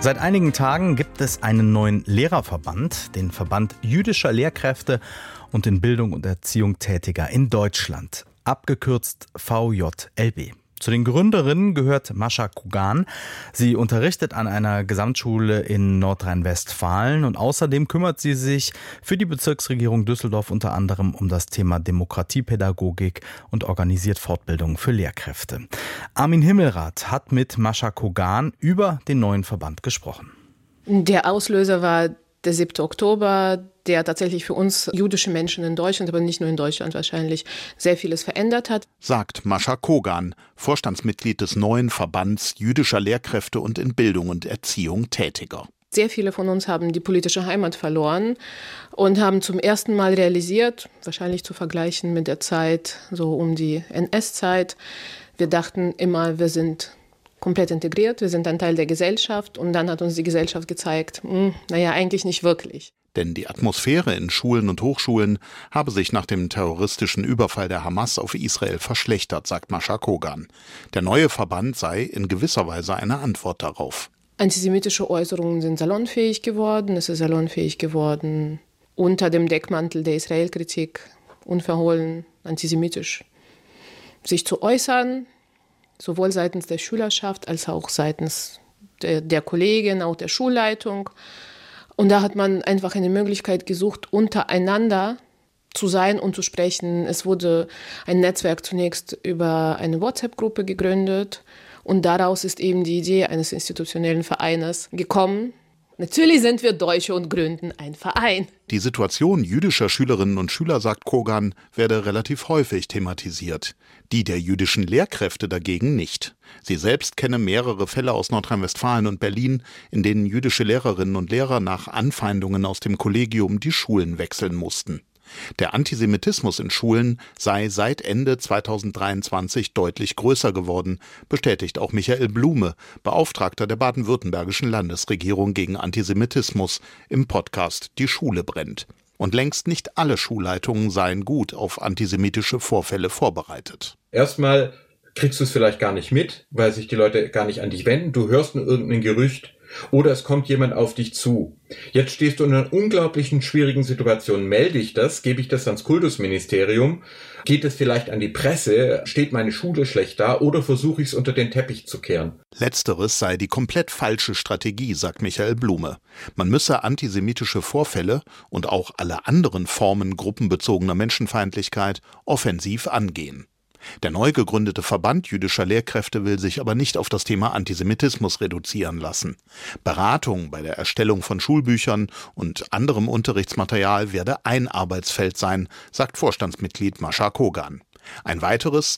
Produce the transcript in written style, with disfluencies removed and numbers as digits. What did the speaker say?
Seit einigen Tagen gibt es einen neuen Lehrerverband, den Verband jüdischer Lehrkräfte und in Bildung und Erziehung Tätiger in Deutschland, abgekürzt VJLB. Zu den Gründerinnen gehört Mascha Kogan. Sie unterrichtet an einer Gesamtschule in Nordrhein-Westfalen und außerdem kümmert sie sich für die Bezirksregierung Düsseldorf unter anderem um das Thema Demokratiepädagogik und organisiert Fortbildungen für Lehrkräfte. Armin Himmelrath hat mit Mascha Kogan über den neuen Verband gesprochen. Der Auslöser war der 7. Oktober, der tatsächlich für uns jüdische Menschen in Deutschland, aber nicht nur in Deutschland wahrscheinlich, sehr vieles verändert hat. Sagt Mascha Kogan, Vorstandsmitglied des neuen Verbands jüdischer Lehrkräfte und in Bildung und Erziehung Tätiger. Sehr viele von uns haben die politische Heimat verloren und haben zum ersten Mal realisiert, wahrscheinlich zu vergleichen mit der Zeit so um die NS-Zeit, wir dachten immer, wir sind komplett integriert, wir sind ein Teil der Gesellschaft und dann hat uns die Gesellschaft gezeigt, eigentlich nicht wirklich. Denn die Atmosphäre in Schulen und Hochschulen habe sich nach dem terroristischen Überfall der Hamas auf Israel verschlechtert, sagt Mascha Kogan. Der neue Verband sei in gewisser Weise eine Antwort darauf. Antisemitische Äußerungen sind salonfähig geworden. Es ist salonfähig geworden, unter dem Deckmantel der Israel-Kritik unverhohlen antisemitisch sich zu äußern, sowohl seitens der Schülerschaft als auch seitens der Kollegen, auch der Schulleitung. Und da hat man einfach eine Möglichkeit gesucht, untereinander zu sein und zu sprechen. Es wurde ein Netzwerk zunächst über eine WhatsApp-Gruppe gegründet und daraus ist eben die Idee eines institutionellen Vereines gekommen. Natürlich sind wir Deutsche und gründen einen Verein. Die Situation jüdischer Schülerinnen und Schüler, sagt Kogan, werde relativ häufig thematisiert. Die der jüdischen Lehrkräfte dagegen nicht. Sie selbst kenne mehrere Fälle aus Nordrhein-Westfalen und Berlin, in denen jüdische Lehrerinnen und Lehrer nach Anfeindungen aus dem Kollegium die Schulen wechseln mussten. Der Antisemitismus in Schulen sei seit Ende 2023 deutlich größer geworden, bestätigt auch Michael Blume, Beauftragter der baden-württembergischen Landesregierung gegen Antisemitismus, im Podcast Die Schule brennt. Und längst nicht alle Schulleitungen seien gut auf antisemitische Vorfälle vorbereitet. Erstmal kriegst du es vielleicht gar nicht mit, weil sich die Leute gar nicht an dich wenden. Du hörst nur irgendein Gerücht oder es kommt jemand auf dich zu. Jetzt stehst du in einer unglaublichen schwierigen Situation. Melde ich das? Gebe ich das ans Kultusministerium? Geht es vielleicht an die Presse? Steht meine Schule schlecht da? Oder versuche ich es unter den Teppich zu kehren? Letzteres sei die komplett falsche Strategie, sagt Michael Blume. Man müsse antisemitische Vorfälle und auch alle anderen Formen gruppenbezogener Menschenfeindlichkeit offensiv angehen. Der neu gegründete Verband jüdischer Lehrkräfte will sich aber nicht auf das Thema Antisemitismus reduzieren lassen. Beratung bei der Erstellung von Schulbüchern und anderem Unterrichtsmaterial werde ein Arbeitsfeld sein, sagt Vorstandsmitglied Mascha Kogan. Ein weiteres,